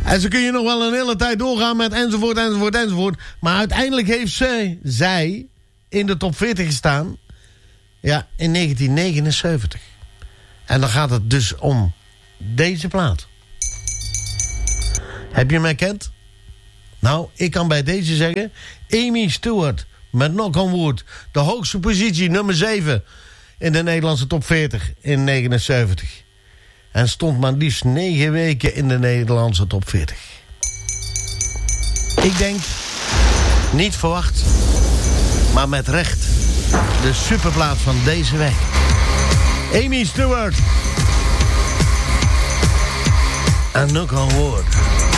En zo kun je nog wel een hele tijd doorgaan met enzovoort. Maar uiteindelijk heeft zij in de top 40 gestaan. Ja, in 1979. En dan gaat het dus om deze plaat. Heb je hem herkend? Nou, ik kan bij deze zeggen... Amy Stewart met Knock on Wood. De hoogste positie, nummer 7... in de Nederlandse top 40 in 79. En stond maar liefst 9 weken in de Nederlandse top 40. Ik denk, niet verwacht... maar met recht... de superplaat van deze week. Amy Stewart. En Knock on Wood.